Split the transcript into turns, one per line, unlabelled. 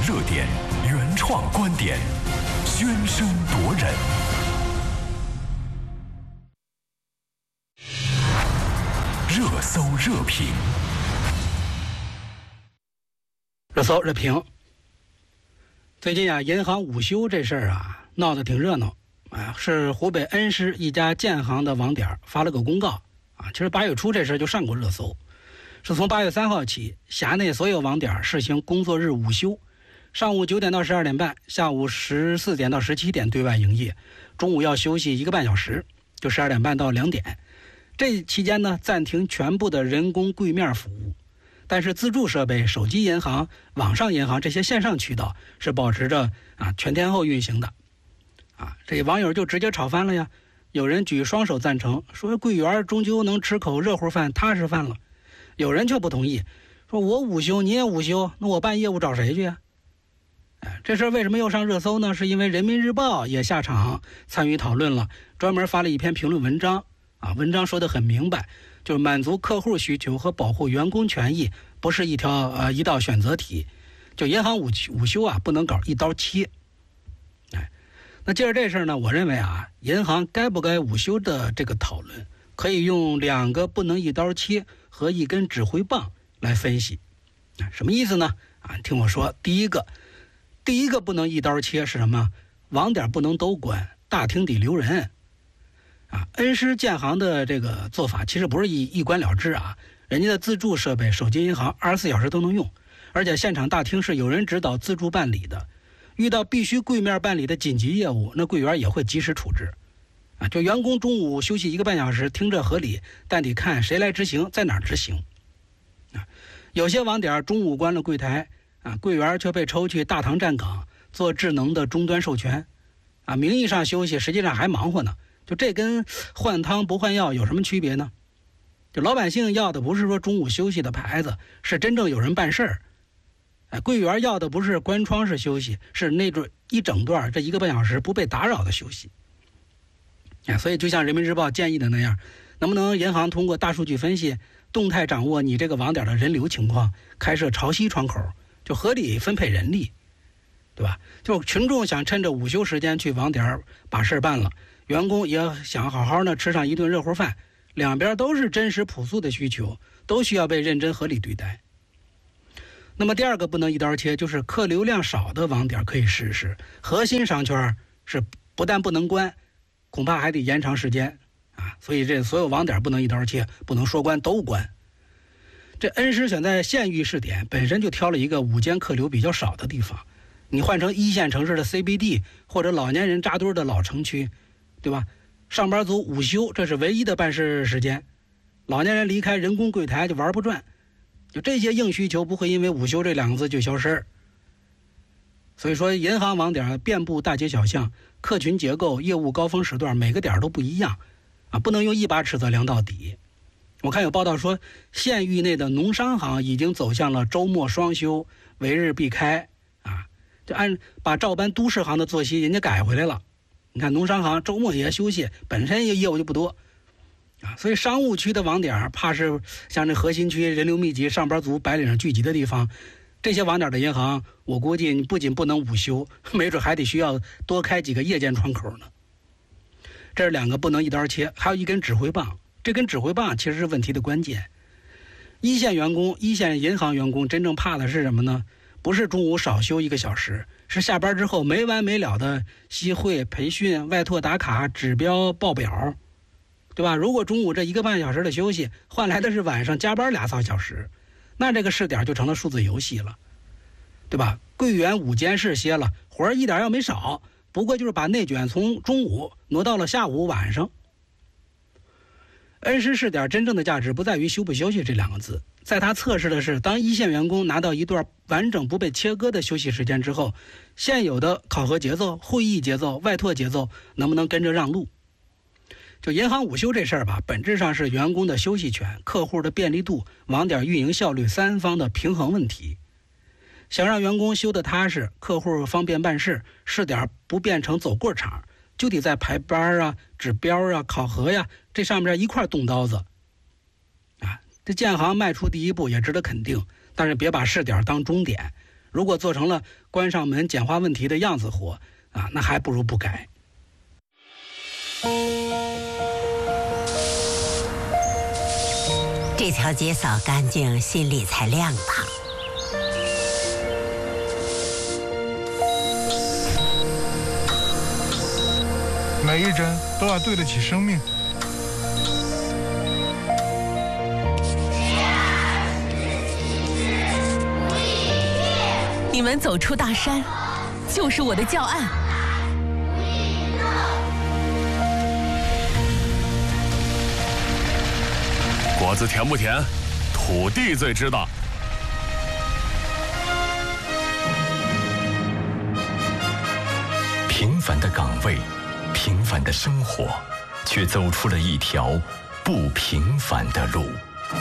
热点，原创观点，喧声夺人。热搜热评，
热搜热评。最近银行午休这事儿闹得挺热闹是湖北恩施一家建行的网点发了个公告其实8月初这事儿就上过热搜，是从8月3号起，辖内所有网点实行工作日午休，上午9点到12点半，下午14点到17点对外营业，中午要休息1个半小时，就12点半到2点。这期间呢，暂停全部的人工柜面服务，但是自助设备、手机银行、网上银行这些线上渠道是保持着全天候运行的。这网友就直接吵翻了呀！有人举双手赞成，说柜员终究能吃口热乎饭、踏实饭了。有人却不同意，说我午休你也午休，那我办业务找谁去呀？这事儿为什么又上热搜呢？是因为人民日报也下场参与讨论了，专门发了一篇评论文章文章说得很明白，就是满足客户需求和保护员工权益不是一道选择题，就银行午休不能搞一刀切。那接着这事儿呢，我认为银行该不该午休的这个讨论可以用2个不能一刀切和1根指挥棒来分析。什么意思呢？听我说，第一个不能一刀切是什么？网点不能都关，大厅得留人。恩施建行的这个做法其实不是一关了之人家的自助设备、手机银行24小时都能用，而且现场大厅是有人指导自助办理的，遇到必须柜面办理的紧急业务，那柜员也会及时处置。就员工中午休息1个半小时，听着合理，但得看谁来执行，在哪儿执行。有些网点中午关了柜台柜员却被抽去大堂站岗做智能的终端授权名义上休息，实际上还忙活呢。就这跟换汤不换药有什么区别呢？就老百姓要的不是说中午休息的牌子，是真正有人办事儿。柜员要的不是关窗式休息，是那种一整段这1个半小时不被打扰的休息。所以就像人民日报建议的那样，能不能银行通过大数据分析，动态掌握你这个网点的人流情况，开设潮汐窗口，就合理分配人力，对吧？就群众想趁着午休时间去网点把事办了，员工也想好好的吃上一顿热乎饭，两边都是真实朴素的需求，都需要被认真合理对待。那么第2个不能一刀切，就是客流量少的网点可以试试，核心商圈是不但不能关，恐怕还得延长时间所以这所有网点不能一刀切，不能说关都关。这恩施选在县域试点，本身就挑了一个午间客流比较少的地方，你换成1线城市的 CBD 或者老年人扎堆的老城区，对吧？上班族午休这是唯一的办事时间，老年人离开人工柜台就玩不转，就这些硬需求不会因为午休这2个字就消失。所以说银行网点遍布大街小巷，客群结构、业务高峰时段每个点都不一样不能用一把尺子量到底。我看有报道说，县域内的农商行已经走向了周末双休、唯日必开就把照搬都市行的作息人家改回来了。你看农商行周末也休息，本身业务就不多所以商务区的网点怕是像这核心区人流密集、上班族白领聚集的地方，这些网点的银行我估计你不仅不能午休，没准还得需要多开几个夜间窗口呢。这是2个不能一刀切，还有1根指挥棒。这根指挥棒其实是问题的关键。1线员工、1线银行员工真正怕的是什么呢？不是中午少休1个小时，是下班之后没完没了的息会、培训、外拓打卡、指标报表，对吧？如果中午这1个半小时的休息换来的是晚上加班2-3小时，那这个试点就成了数字游戏了，对吧？柜员午间是歇了，活儿一点要没少，不过就是把内卷从中午挪到了下午晚上。恩施试点真正的价值不在于休不休息这2个字，在他测试的是当1线员工拿到一段完整不被切割的休息时间之后，现有的考核节奏、会议节奏、外拓节奏能不能跟着让路。就银行午休这事儿吧，本质上是员工的休息权、客户的便利度、网点运营效率3方的平衡问题。想让员工休得踏实，客户方便办事，试点不变成走过场，就得在排班指标考核这上面一块动刀子这建行迈出第一步也值得肯定，但是别把试点当终点， 如果做成了关上门捡花问题的样子活啊，那还不如不改。
这条街扫干净，心里才亮堂。
每一针都要对得起生命。
你们走出大山，就是我的教案。
果子甜不甜，土地最知道。平凡的岗位，平凡的生活，却走出了一条不平凡的路。